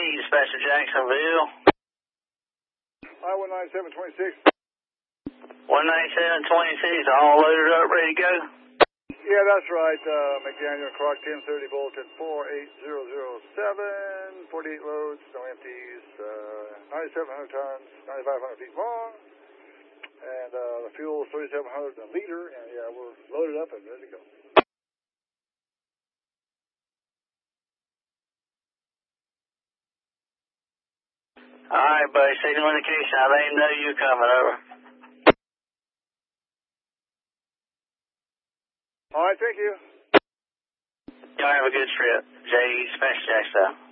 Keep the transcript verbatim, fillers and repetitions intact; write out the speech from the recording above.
dispatch to Jacksonville. I one nine seven twenty-six. one ninety-seven twenty-six, all loaded up, ready to go? Yeah, that's right. Uh, McDaniel Clark, ten thirty, Bulletin four eight zero zero seven, forty-eight loads, no empties, uh, ninety-seven hundred tons, ninety-five hundred feet long, and uh, the fuel is thirty-seven hundred a liter, and yeah, we're loaded up and ready to go. All right, buddy, signal indication. I let him know you're coming, over. All right, thank you. Y'all have a good trip. J. Dispatch Jacksonville.